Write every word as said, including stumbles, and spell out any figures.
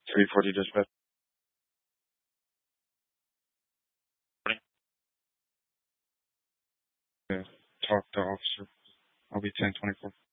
three forty dispatch. Yeah, talk to officer. I'll be ten twenty-four.